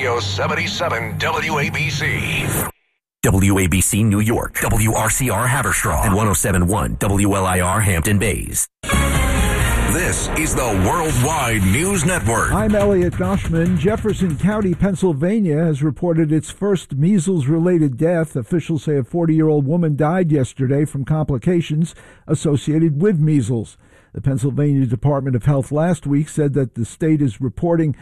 Radio 77 WABC. WABC New York, WRCR Haverstraw, and 107.1 WLIR Hampton Bays. This is the Worldwide News Network. I'm Elliot Goshman. Jefferson County, Pennsylvania has reported its first measles-related death. Officials say a 40-year-old woman died yesterday from complications associated with measles. The Pennsylvania Department of Health last week said that the state is reporting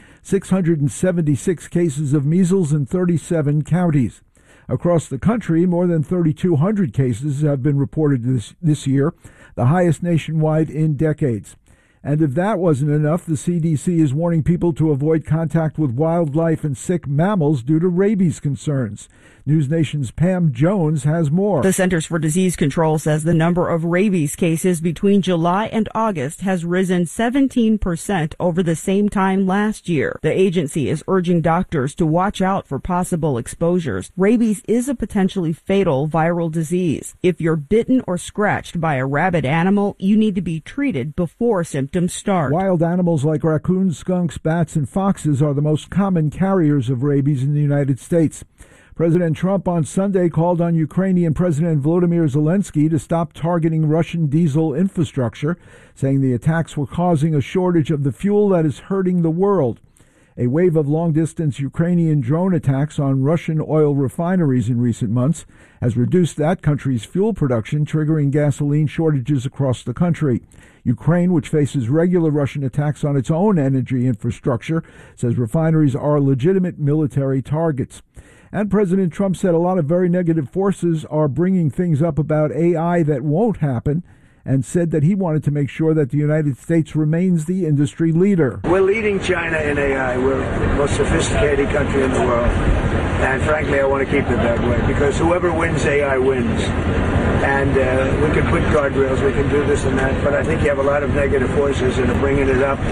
676 cases of measles in 37 counties. Across the country, more than 3,200 cases have been reported this year, the highest nationwide in decades. And if that wasn't enough, the CDC is warning people to avoid contact with wildlife and sick mammals due to rabies concerns. News Nation's Pam Jones has more. The Centers for Disease Control says the number of rabies cases between July and August has risen 17% over the same time last year. The agency is urging doctors to watch out for possible exposures. Rabies is a potentially fatal viral disease. If you're bitten or scratched by a rabid animal, you need to be treated before symptoms start. Wild animals like raccoons, skunks, bats, and foxes are the most common carriers of rabies in the United States. President Trump on Sunday called on Ukrainian President Volodymyr Zelensky to stop targeting Russian diesel infrastructure, saying the attacks were causing a shortage of the fuel that is hurting the world. A wave of long-distance Ukrainian drone attacks on Russian oil refineries in recent months has reduced that country's fuel production, triggering gasoline shortages across the country. Ukraine, which faces regular Russian attacks on its own energy infrastructure, says refineries are legitimate military targets. And President Trump said a lot of very negative forces are bringing things up about AI that won't happen, and said that he wanted to make sure that the United States remains the industry leader. We're leading China in AI. We're the most sophisticated country in the world. And frankly, I want to keep it that way, because whoever wins AI wins. And we can put guardrails, we can do this and that, but I think you have a lot of negative forces that are bringing it up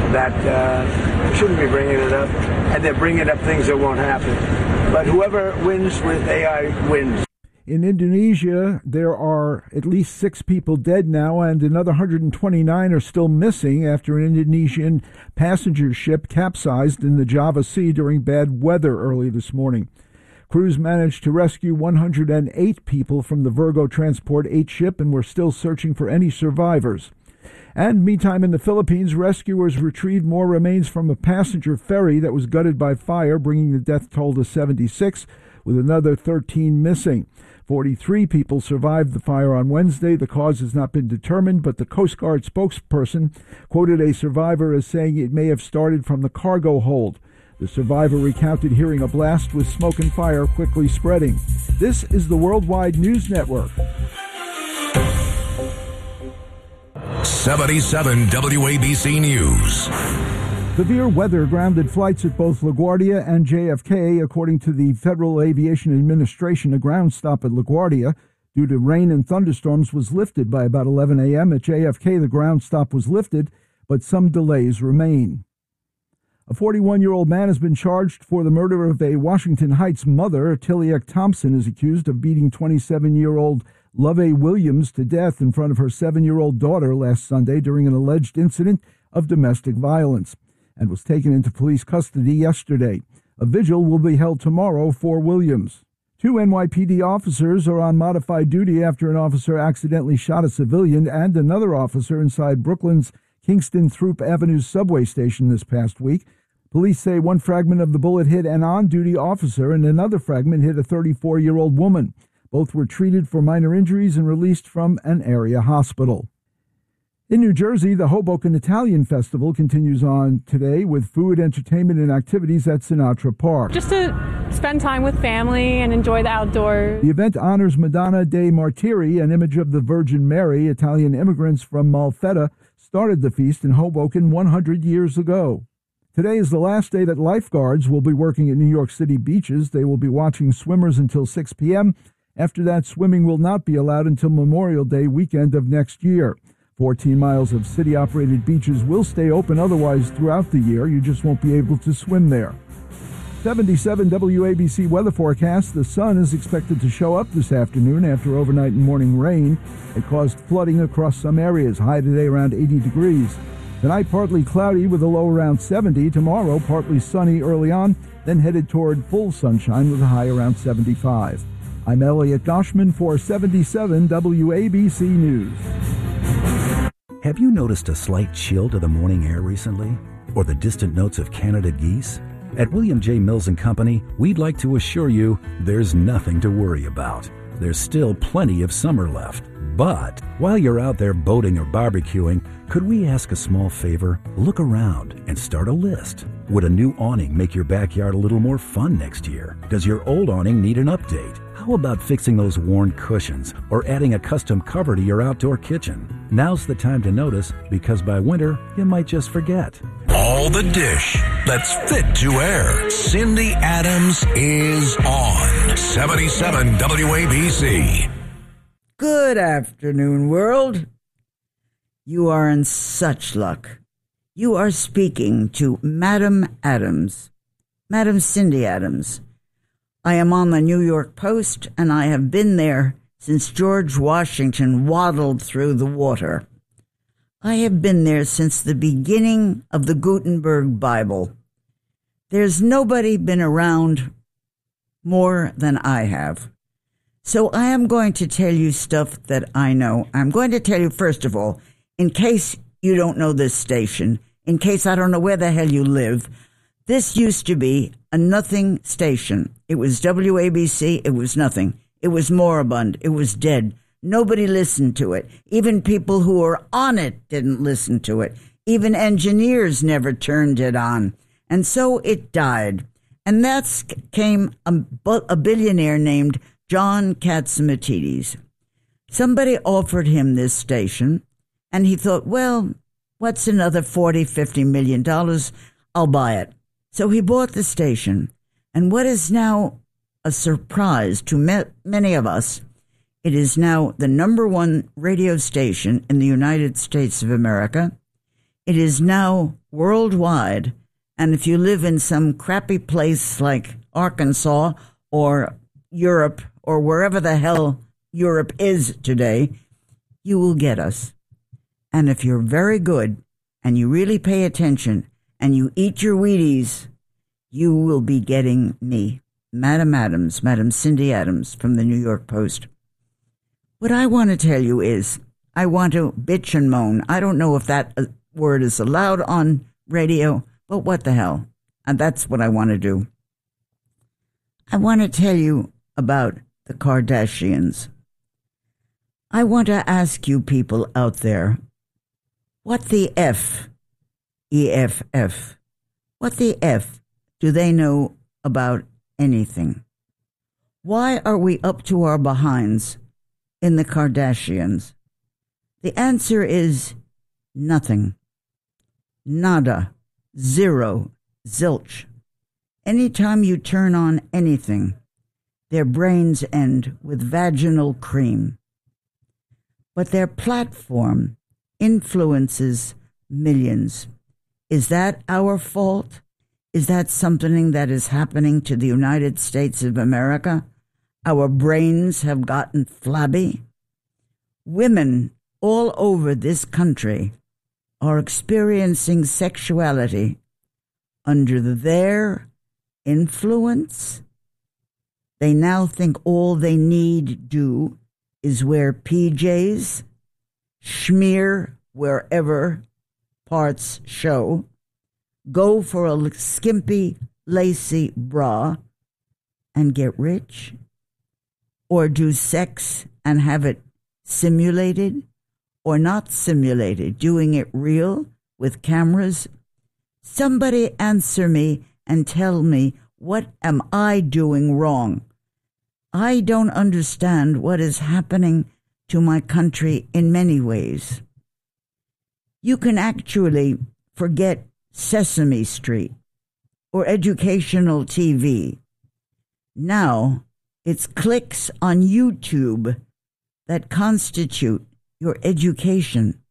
that shouldn't be bringing it up, and they're bringing up things that won't happen. But whoever wins with AI wins. In Indonesia, there are at least 6 people dead now, and another 129 are still missing after an Indonesian passenger ship capsized in the Java Sea during bad weather early this morning. Crews managed to rescue 108 people from the Virgo Transport 8 ship and were still searching for any survivors. And meantime, in the Philippines, rescuers retrieved more remains from a passenger ferry that was gutted by fire, bringing the death toll to 76, with another 13 missing. 43 people survived the fire on Wednesday. The cause has not been determined, but the Coast Guard spokesperson quoted a survivor as saying it may have started from the cargo hold. The survivor recounted hearing a blast with smoke and fire quickly spreading. This is the Worldwide News Network. 77 WABC News. Severe weather grounded flights at both LaGuardia and JFK. According to the Federal Aviation Administration, a ground stop at LaGuardia due to rain and thunderstorms was lifted by about 11 a.m. At JFK, the ground stop was lifted, but some delays remain. A 41-year-old man has been charged for the murder of a Washington Heights mother. Tiliak Thompson is accused of beating 27-year-old Lovey Williams to death in front of her 7-year-old daughter last Sunday during an alleged incident of domestic violence, and was taken into police custody yesterday. A vigil will be held tomorrow for Williams. 2 NYPD officers are on modified duty after an officer accidentally shot a civilian and another officer inside Brooklyn's Kingston Throop Avenue subway station this past week. Police say one fragment of the bullet hit an on-duty officer and another fragment hit a 34-year-old woman. Both were treated for minor injuries and released from an area hospital. In New Jersey, the Hoboken Italian Festival continues on today with food, entertainment, and activities at Sinatra Park. Just to spend time with family and enjoy the outdoors. The event honors Madonna dei Martiri, an image of the Virgin Mary. Italian immigrants from Malfetta started the feast in Hoboken 100 years ago. Today is the last day that lifeguards will be working at New York City beaches. They will be watching swimmers until 6 p.m. After that, swimming will not be allowed until Memorial Day weekend of next year. 14 miles of city-operated beaches will stay open otherwise throughout the year. You just won't be able to swim there. 77 WABC weather forecast. The sun is expected to show up this afternoon after overnight and morning rain. It caused flooding across some areas. High today around 80 degrees. Tonight, partly cloudy with a low around 70. Tomorrow, partly sunny early on, then headed toward full sunshine with a high around 75. I'm Elliot Goshman for 77 WABC News. Have you noticed a slight chill to the morning air recently? Or the distant notes of Canada geese? At William J. Mills & Company, we'd like to assure you there's nothing to worry about. There's still plenty of summer left. But while you're out there boating or barbecuing, could we ask a small favor? Look around and start a list. Would a new awning make your backyard a little more fun next year? Does your old awning need an update? How about fixing those worn cushions or adding a custom cover to your outdoor kitchen? Now's the time to notice, because by winter, you might just forget. All the dish that's fit to air. Cindy Adams is on 77 WABC. Good afternoon, world. You are in such luck. You are speaking to Madam Adams, Madam Cindy Adams. I am on the New York Post, and I have been there since George Washington waddled through the water. I have been there since the beginning of the Gutenberg Bible. There's nobody been around more than I have. So I am going to tell you stuff that I know. I'm going to tell you, first of all, in case you don't know this station, in case I don't know where the hell you live, this used to be a nothing station. It was WABC. It was nothing. It was moribund. It was dead. Nobody listened to it. Even people who were on it didn't listen to it. Even engineers never turned it on. And so it died. And that's came a billionaire named John Catsimatidis. Somebody offered him this station, and he thought, well, what's another $40, $50 million? I'll buy it. So he bought the station. And what is now a surprise to many of us, it is now the number one radio station in the United States of America. It is now worldwide. And if you live in some crappy place like Arkansas or Europe or wherever the hell Europe is today, you will get us. And if you're very good and you really pay attention and you eat your Wheaties, you will be getting me, Madam Adams, Madam Cindy Adams from the New York Post. What I want to tell you is I want to bitch and moan. I don't know if that word is allowed on radio, but what the hell? And that's what I want to do. I want to tell you about the Kardashians. I want to ask you people out there, what the F, EFF, what the F do they know about anything? Why are we up to our behinds in the Kardashians? The answer is nothing. Nada. Zero. Zilch. Anytime you turn on anything, their brains end with vaginal cream. But their platform influences millions. Is that our fault? Is that something that is happening to the United States of America? Our brains have gotten flabby. Women all over this country are experiencing sexuality under their influence. They now think all they need do is wear PJs, schmear wherever parts show, go for a skimpy, lacy bra, and get rich, or do sex and have it simulated or not simulated, doing it real with cameras. Somebody answer me and tell me, what am I doing wrong? I don't understand what is happening to my country in many ways. You can actually forget Sesame Street or educational TV. Now it's clicks on YouTube that constitute your education.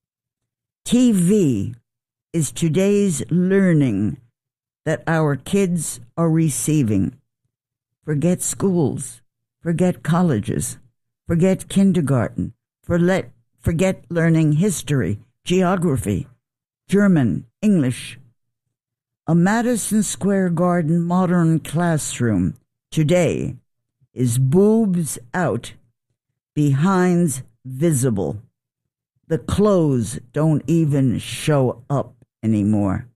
TV is today's learning that our kids are receiving. Forget schools, forget colleges, forget kindergarten, forget learning history, geography. German, English. A Madison Square Garden modern classroom today is boobs out, behinds visible. The clothes don't even show up anymore.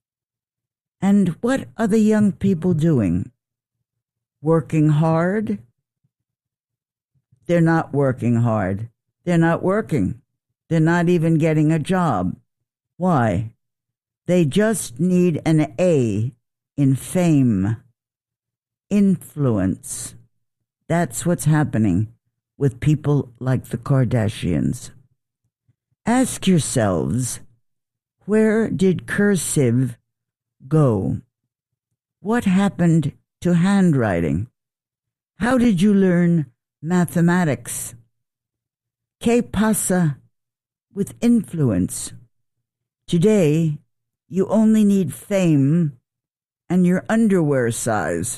And what are the young people doing? Working hard? They're not working hard. They're not working. They're not even getting a job. Why? They just need an A in fame, influence. That's what's happening with people like the Kardashians. Ask yourselves, where did cursive go? What happened to handwriting? How did you learn mathematics? ¿Qué pasa with influence? Today, you only need fame and your underwear size.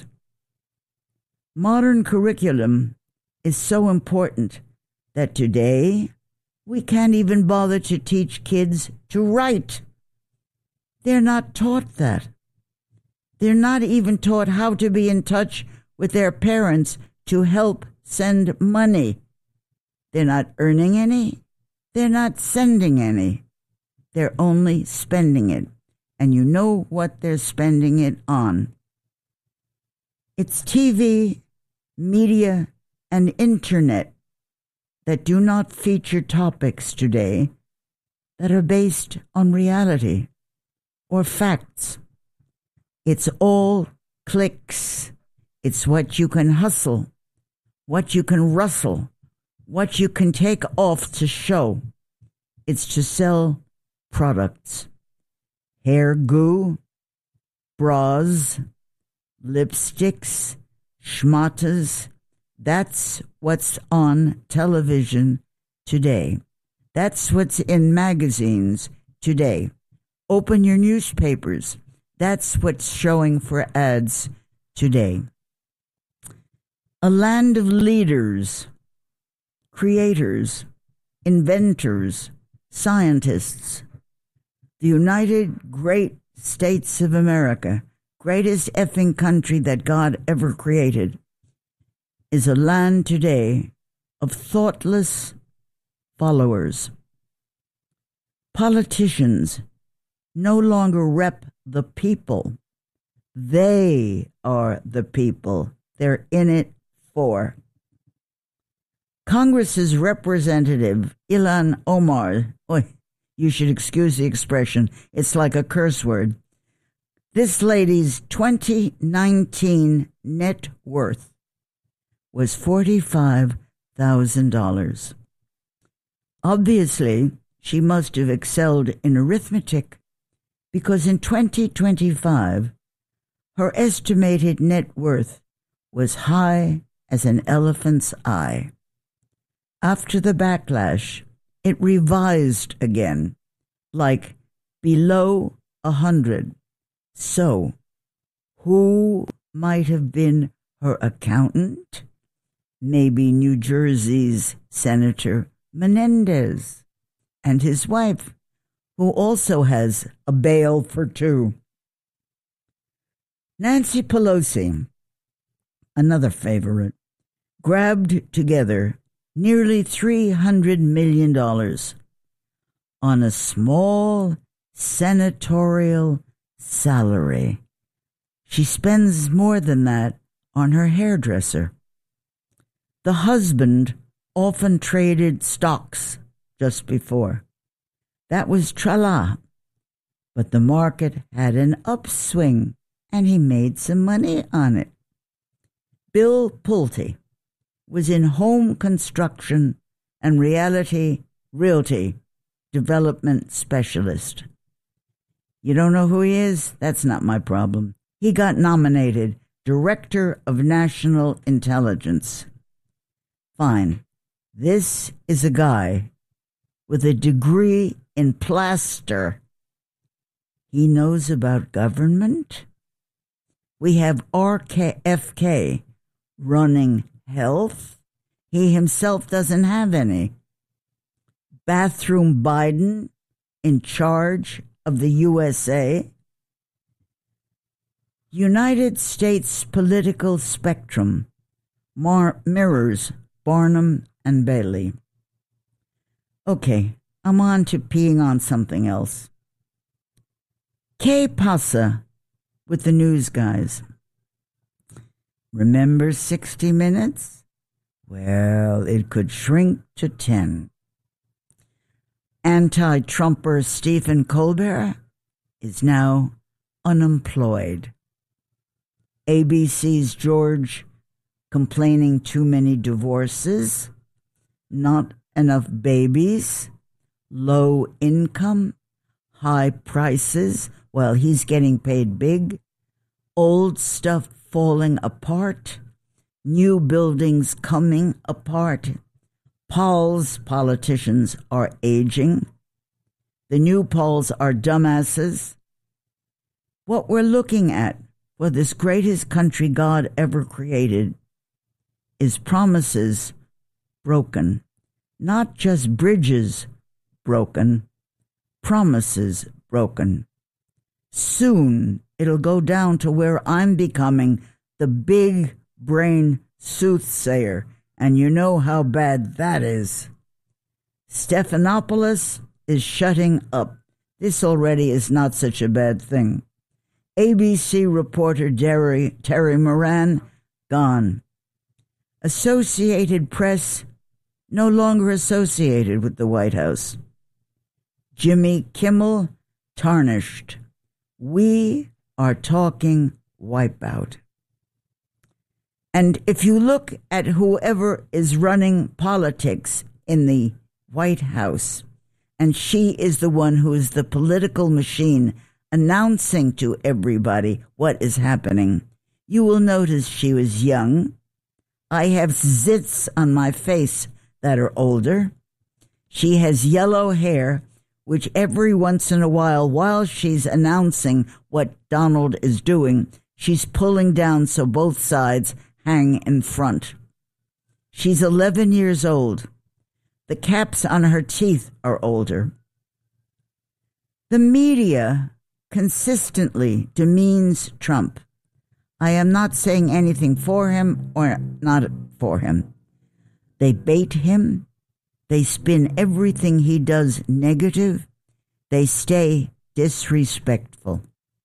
Modern curriculum is so important that today we can't even bother to teach kids to write. They're not taught that. They're not even taught how to be in touch with their parents to help send money. They're not earning any. They're not sending any. They're only spending it. And you know what they're spending it on. It's TV, media, and internet that do not feature topics today that are based on reality or facts. It's all clicks. It's what you can hustle, what you can rustle, what you can take off to show. It's to sell products. Hair goo, bras, lipsticks, schmatas. That's what's on television today. That's what's in magazines today. Open your newspapers. That's what's showing for ads today. A land of leaders, creators, inventors, scientists. The United Great States of America, greatest effing country that God ever created, is a land today of thoughtless followers. Politicians no longer rep the people. They are the people they're in it for. Congress's representative, Ilhan Omar, you should excuse the expression, it's like a curse word. This lady's 2019 net worth was $45,000. Obviously, she must have excelled in arithmetic, because in 2025, her estimated net worth was high as an elephant's eye. After the backlash, it revised again, like below 100. So, who might have been her accountant? Maybe New Jersey's Senator Menendez and his wife, who also has a bail for two. Nancy Pelosi, another favorite, grabbed together nearly $300 million on a small senatorial salary. She spends more than that on her hairdresser. The husband often traded stocks just before. That was tra-la. But the market had an upswing, and he made some money on it. Bill Pulte was in home construction and realty development specialist. You don't know who he is? That's not my problem. He got nominated Director of National Intelligence. Fine. This is a guy with a degree in plaster. He knows about government. We have RFK running health. He himself doesn't have any. Bathroom Biden in charge of the USA. United States political spectrum mirrors Barnum and Bailey. Okay, I'm on to peeing on something else. ¿Qué pasa with the news guys? Remember 60 Minutes? Well, it could shrink to 10. Anti-Trumper Stephen Colbert is now unemployed. ABC's George complaining too many divorces, not enough babies, low income, high prices while he's getting paid big, old stuff falling apart, new buildings coming apart. Paul's politicians are aging. The new Pauls are dumbasses. What we're looking at for this greatest country God ever created is promises broken. Not just bridges broken, promises broken. Soon it'll go down to where I'm becoming the big brain soothsayer, and you know how bad that is. Stephanopoulos is shutting up. This already is not such a bad thing. ABC reporter Terry Moran, gone. Associated Press, no longer associated with the White House. Jimmy Kimmel, tarnished. We are talking wipeout. And if you look at whoever is running politics in the White House, and she is the one who is the political machine announcing to everybody what is happening, you will notice she was young. I have zits on my face that are older. She has yellow hair, which every once in a while she's announcing what Donald is doing, she's pulling down so both sides hang in front. She's 11 years old. The caps on her teeth are older. The media consistently demeans Trump. I am not saying anything for him or not for him. They bait him. They spin everything he does negative. They stay disrespectful.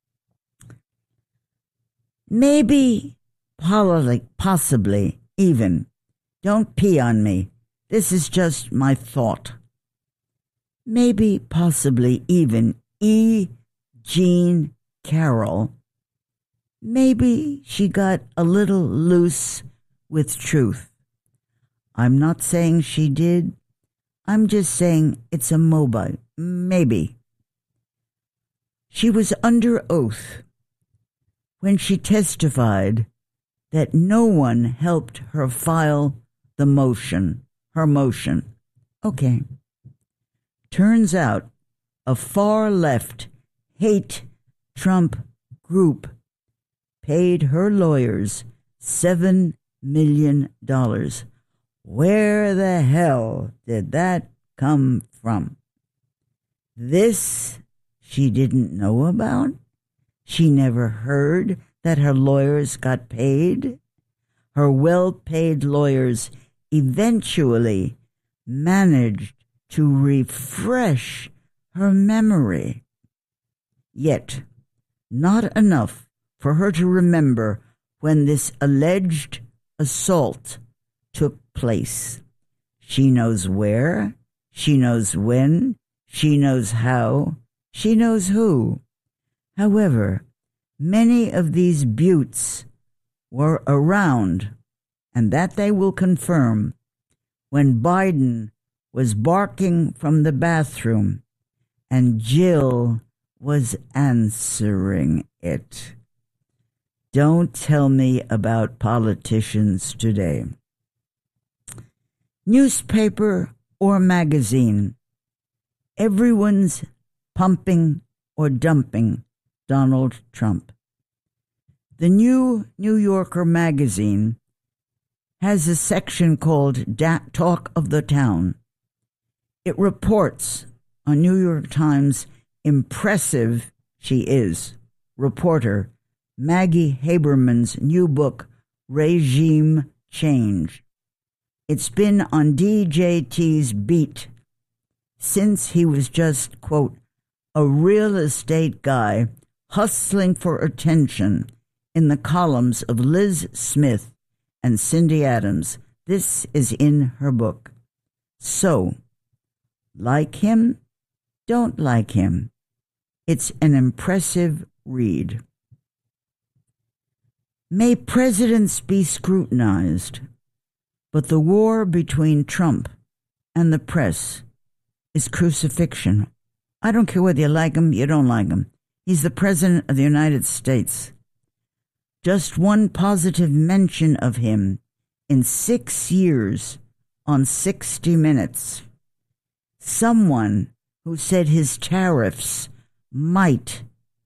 Maybe, possibly, even, don't pee on me. This is just my thought. Maybe, possibly, even E. Jean Carroll, maybe she got a little loose with truth. I'm not saying she did. I'm just saying it's a mobile. Maybe. She was under oath when she testified that no one helped her file her motion. Okay. Turns out a far-left hate Trump group paid her lawyers $7 million. Where the hell did that come from? This she didn't know about? She never heard that her lawyers got paid? Her well-paid lawyers eventually managed to refresh her memory. Yet, not enough for her to remember when this alleged assault took place. She knows where, she knows when, she knows how, she knows who. However, many of these buttes were around, and that they will confirm, when Biden was barking from the bathroom and Jill was answering it. Don't tell me about politicians today. Newspaper or magazine, everyone's pumping or dumping Donald Trump. The new New Yorker magazine has a section called Talk of the Town. It reports on New York Times impressive she is. Reporter Maggie Haberman's new book, Regime Change. It's been on DJT's beat since he was just, quote, a real estate guy hustling for attention in the columns of Liz Smith and Cindy Adams. This is in her book. So, like him, don't like him. It's an impressive read. May presidents be scrutinized, but the war between Trump and the press is crucifixion. I don't care whether you like him, you don't like him. He's the president of the United States. Just one positive mention of him in 6 years on 60 Minutes. Someone who said his tariffs might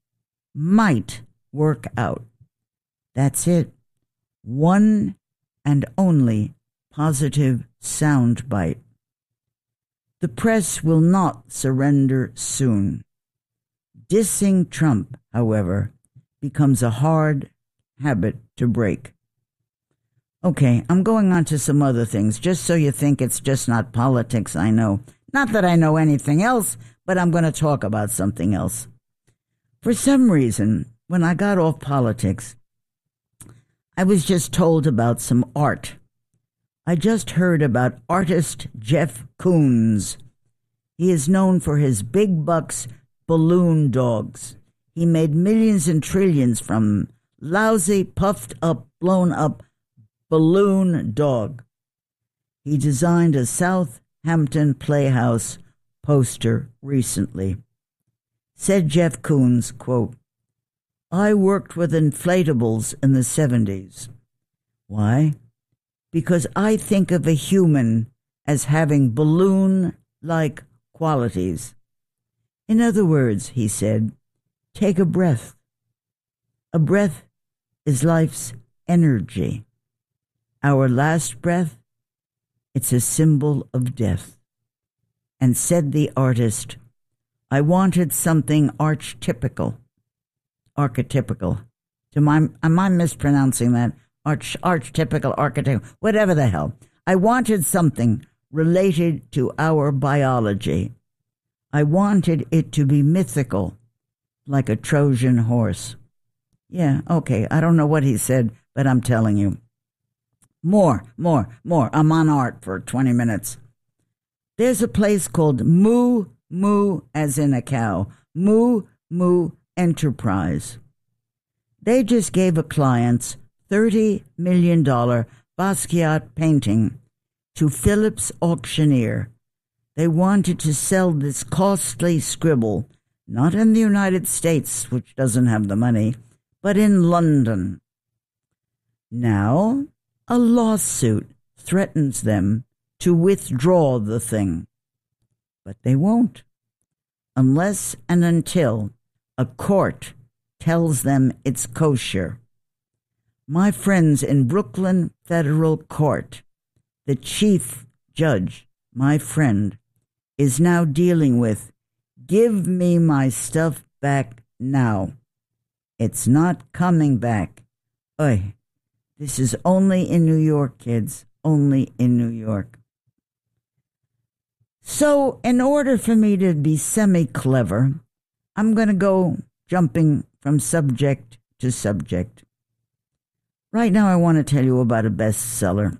work out. That's it. One and only positive soundbite. The press will not surrender soon. Dissing Trump, however, becomes a hard habit to break. Okay, I'm going on to some other things, just so you think it's just not politics, I know. Not that I know anything else, but I'm going to talk about something else. For some reason, when I got off politics, I was just told about some art. I just heard about artist Jeff Koons. He is known for his big bucks balloon dogs. He made millions and trillions from lousy, puffed up, blown up balloon dog. He designed a Southampton Playhouse poster recently. Said Jeff Koons, quote, I worked with inflatables in the 70s. Why? Because I think of a human as having balloon-like qualities. In other words, he said, take a breath. A breath is life's energy. Our last breath, it's a symbol of death. And said the artist, I wanted something archetypical. Am I mispronouncing that? Archetypical, archetypical, whatever the hell. I wanted something related to our biology. I wanted it to be mythical, like a Trojan horse. Yeah, okay, I don't know what he said, but I'm telling you. More. I'm on art for 20 minutes. There's a place called Moo Moo, as in a cow. Moo Moo Enterprise. They just gave a client's $30 million Basquiat painting to Phillips Auctioneer. They wanted to sell this costly scribble, not in the United States, which doesn't have the money, but in London. Now, a lawsuit threatens them to withdraw the thing. But they won't, unless and until a court tells them it's kosher. My friends in Brooklyn Federal Court, the chief judge, my friend, is now dealing with, give me my stuff back now. It's not coming back. Oy, this is only in New York, kids, only in New York. So, in order for me to be semi-clever, I'm going to go jumping from subject to subject. Right now, I want to tell you about a bestseller.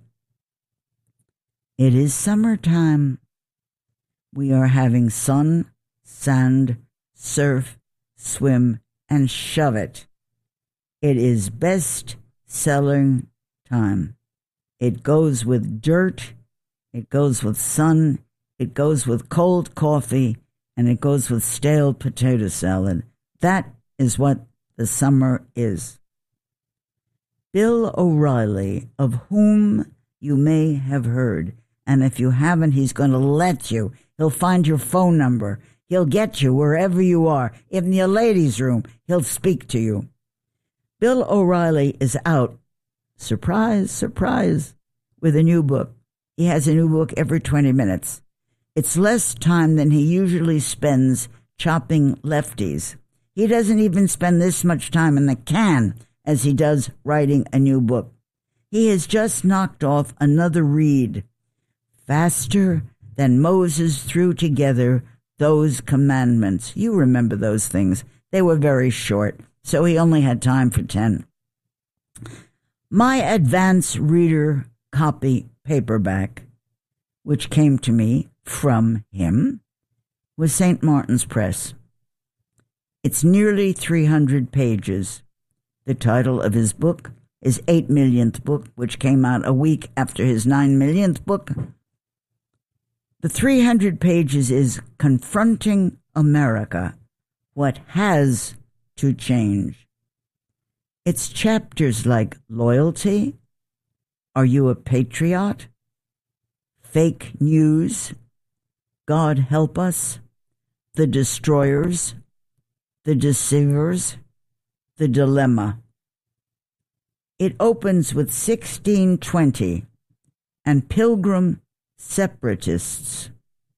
It is summertime. We are having sun, sand, surf, swim, and shove it. It is best-selling time. It goes with dirt, it goes with sun, it goes with cold coffee, and it goes with stale potato salad. That is what the summer is. Bill O'Reilly, of whom you may have heard, and if you haven't, he's going to let you. He'll find your phone number. He'll get you wherever you are. In your ladies' room, he'll speak to you. Bill O'Reilly is out, surprise, surprise, with a new book. He has a new book every 20 minutes. It's less time than he usually spends chopping lefties. He doesn't even spend this much time in the can as he does writing a new book. He has just knocked off another read, faster than Moses threw together those commandments. You remember those things. They were very short, so he only had time for 10. My advance reader copy paperback, which came to me from him, was St. Martin's Press. It's nearly 300 pages. The title of his book is 8 Millionth Book, which came out a week after his 9 millionth book. The 300 pages is Confronting America, What Has to Change. It's chapters like loyalty, Are You a Patriot?, Fake News, God Help Us, The Destroyers, The Deceivers, The Dilemma. It opens with 1620 and Pilgrim Separatists.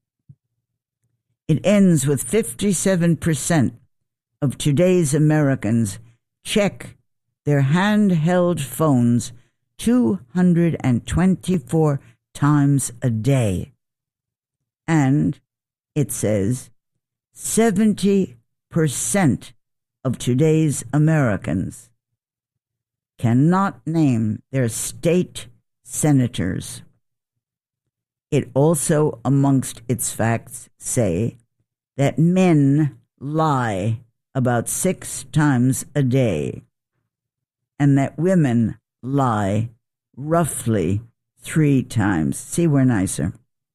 It ends with 57% of today's Americans check their handheld phones 224 times a day. And it says 70% of today's Americans cannot name their state senators. It also, amongst its facts, say that men lie about 6 times a day, and that women lie roughly 3 times. See, we're nicer.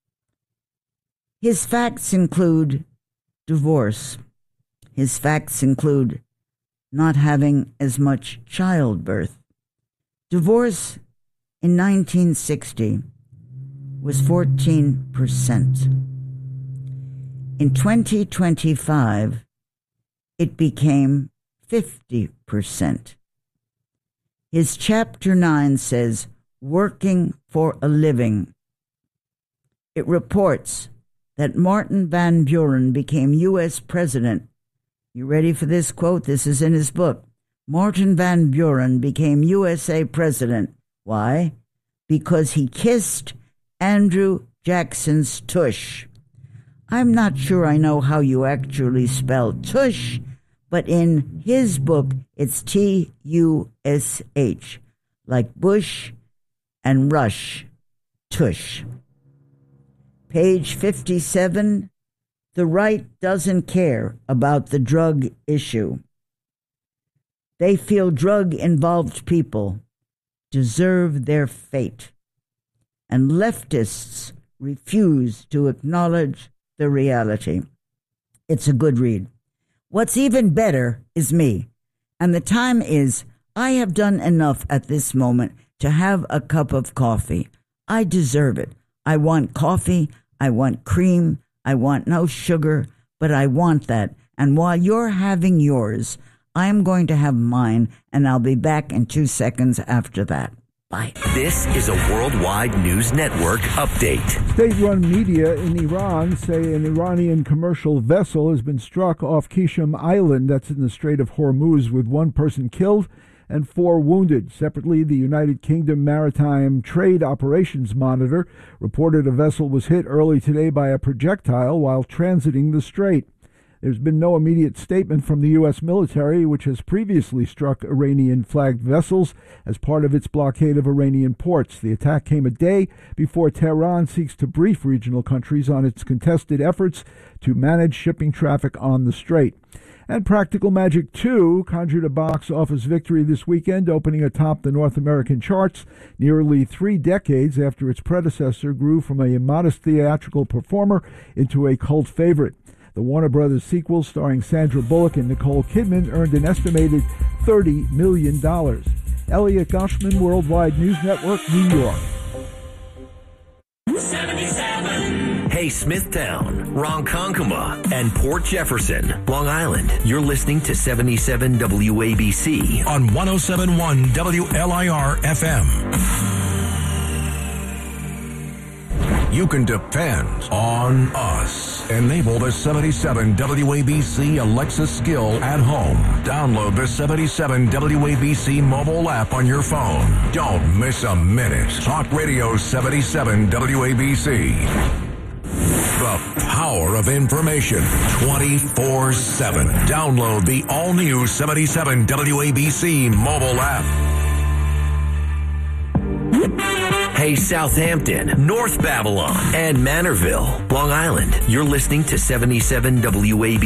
His facts include divorce. His facts include not having as much childbirth. Divorce in 1960 was 14%. In 2025, it became 50%. His chapter 9 says, working for a living. It reports that Martin Van Buren became U.S. president. You ready for this quote? This is in his book. Martin Van Buren became USA president. Why? Because he kissed Andrew Jackson's tush. I'm not sure I know how you actually spell tush, but in his book, it's Tush, like Bush and Rush, tush. Page 57, the right doesn't care about the drug issue. They feel drug-involved people deserve their fate, and leftists refuse to acknowledge the reality. It's a good read. What's even better is me, and the time is I have done enough at this moment to have a cup of coffee. I deserve it. I want coffee. I want cream. I want no sugar, but I want that. And while you're having yours, I'm going to have mine, and I'll be back in 2 seconds after that. Bye. This is a Worldwide News Network update. State-run media in Iran say an Iranian commercial vessel has been struck off Qishm Island, that's in the Strait of Hormuz, with 1 person killed and 4 wounded. Separately, the United Kingdom Maritime Trade Operations Monitor reported a vessel was hit early today by a projectile while transiting the strait. There's been no immediate statement from the U.S. military, which has previously struck Iranian-flagged vessels as part of its blockade of Iranian ports. The attack came a day before Tehran seeks to brief regional countries on its contested efforts to manage shipping traffic on the strait. And Practical Magic 2 conjured a box office victory this weekend, opening atop the North American charts nearly 3 decades after its predecessor grew from a modest theatrical performer into a cult favorite. The Warner Brothers sequel, starring Sandra Bullock and Nicole Kidman, earned an estimated $30 million. Elliot Goshman, Worldwide News Network, New York. 77. Hey, Smithtown, Ronkonkoma, and Port Jefferson, Long Island. You're listening to 77 WABC on 107.1 WLIR FM. you can depend on us. Enable the 77 WABC Alexa skill at home. Download the 77 WABC mobile app on your phone. Don't miss a minute. Talk Radio 77 WABC. The power of information 24/7. Download the all-new 77 WABC mobile app. Hey, Southampton, North Babylon, and Manorville, Long Island. You're listening to 77 WABC.